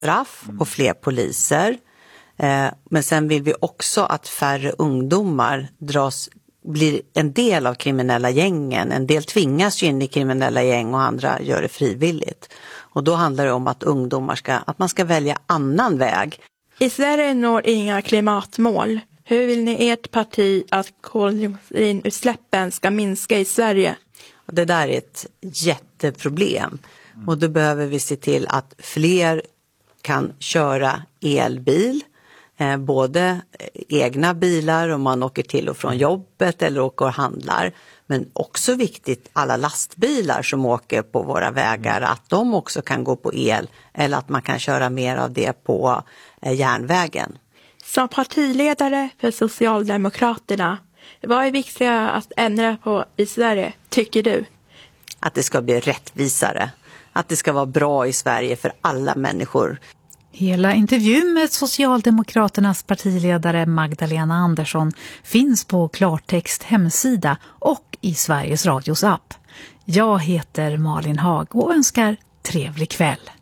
straff och fler poliser. Men sen vill vi också att färre ungdomar blir en del av kriminella gängen. En del tvingas ju in i kriminella gäng och andra gör det frivilligt. Och då handlar det om att att man ska välja annan väg. I Sverige når inga klimatmål. Hur vill ni ert parti att koldioxidutsläppen ska minska i Sverige? Det där är ett jätteproblem. Och då behöver vi se till att fler kan köra elbil. Både egna bilar om man åker till och från jobbet eller åker och handlar. Men också viktigt alla lastbilar som åker på våra vägar, att de också kan gå på el eller att man kan köra mer av det på järnvägen. Som partiledare för Socialdemokraterna, vad är viktigt att ändra på i Sverige, tycker du? Att det ska bli rättvisare. Att det ska vara bra i Sverige för alla människor. Hela intervjun med Socialdemokraternas partiledare Magdalena Andersson finns på Klartext hemsida och i Sveriges Radios app. Jag heter Malin Haag och önskar trevlig kväll.